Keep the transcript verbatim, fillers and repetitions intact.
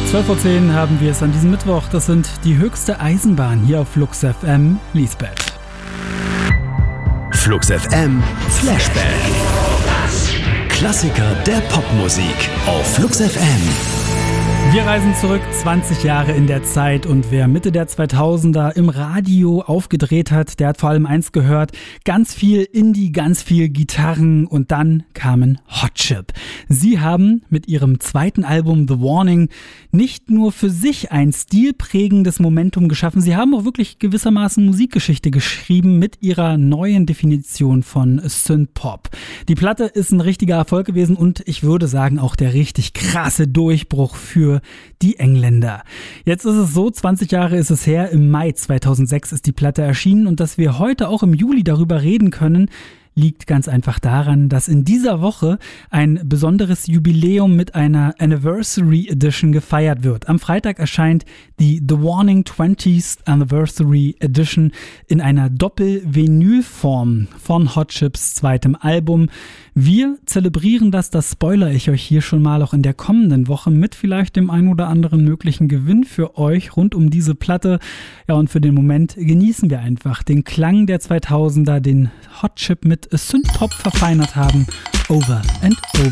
zwölf Uhr zehn haben wir es an diesem Mittwoch. Das sind die höchste Eisenbahn hier auf Flux F M, Lisbeth. Flux F M Flashback. Klassiker der Popmusik auf Flux F M. Wir reisen zurück zwanzig Jahre in der Zeit und wer Mitte der zweitausender im Radio aufgedreht hat, der hat vor allem eins gehört, ganz viel Indie, ganz viel Gitarren und dann kamen Hot Chip. Sie haben mit ihrem zweiten Album The Warning nicht nur für sich ein stilprägendes Momentum geschaffen, sie haben auch wirklich gewissermaßen Musikgeschichte geschrieben mit ihrer neuen Definition von Synthpop. Die Platte ist ein richtiger Erfolg gewesen und ich würde sagen auch der richtig krasse Durchbruch für die Engländer. Jetzt ist es so, zwanzig Jahre ist es her, im Mai zweitausendsechs ist die Platte erschienen und dass wir heute auch im Juli darüber reden können, liegt ganz einfach daran, dass in dieser Woche ein besonderes Jubiläum mit einer Anniversary Edition gefeiert wird. Am Freitag erscheint die The Warning twentieth Anniversary Edition in einer Doppel-Vinyl-Form von Hot Chips zweitem Album. Wir zelebrieren das, das spoilere ich euch hier schon mal auch in der kommenden Woche mit vielleicht dem ein oder anderen möglichen Gewinn für euch rund um diese Platte. Ja, und für den Moment genießen wir einfach den Klang der zweitausender, den Hot Chip mit Synthpop verfeinert haben. Over and over.